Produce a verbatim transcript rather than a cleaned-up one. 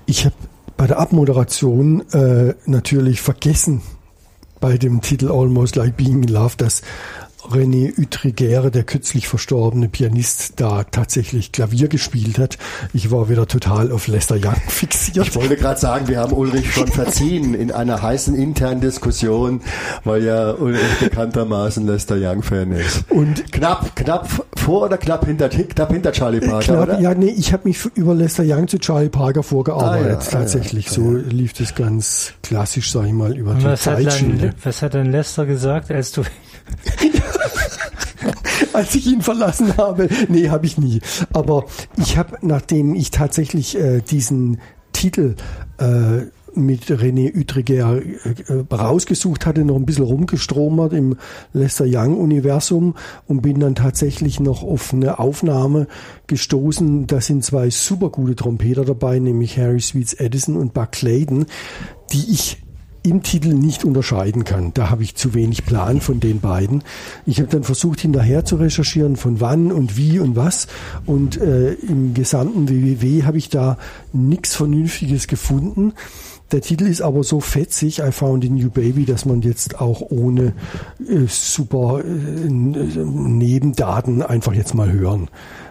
Ich habe bei der Abmoderation äh, natürlich vergessen, bei dem Titel Almost Like Being in Love, dass René Utriguer, der kürzlich verstorbene Pianist, da tatsächlich Klavier gespielt hat. Ich war wieder total auf Lester Young fixiert. Ich wollte gerade sagen, wir haben Ulrich schon verziehen in einer heißen internen Diskussion, weil ja Ulrich bekanntermaßen Lester Young-Fan ist. Und knapp, knapp vor oder knapp hinter, knapp hinter Charlie Parker, knapp, oder? Ja, nee, ich habe mich über Lester Young zu Charlie Parker vorgearbeitet, ah, ja, tatsächlich. Ah, ja, so ja. lief das ganz klassisch, sag ich mal, über die was Zeitschiene. Hat dann, was hat dann Lester gesagt, als du... Als ich ihn verlassen habe. Nee, habe ich nie. Aber ich habe, nachdem ich tatsächlich äh, diesen Titel äh, mit René Utriguer äh, rausgesucht hatte, noch ein bisschen rumgestromert im Lester Young-Universum und bin dann tatsächlich noch auf eine Aufnahme gestoßen. Da sind zwei super gute Trompeter dabei, nämlich Harry Sweets Edison und Buck Clayton, die ich im Titel nicht unterscheiden kann. Da habe ich zu wenig Plan von den beiden. Ich habe dann versucht, hinterher zu recherchieren, von wann und wie und was. Und äh, im gesamten W W W habe ich da nichts Vernünftiges gefunden. Der Titel ist aber so fetzig, I Found a New Baby, dass man jetzt auch ohne äh, super äh, Nebendaten einfach jetzt mal hören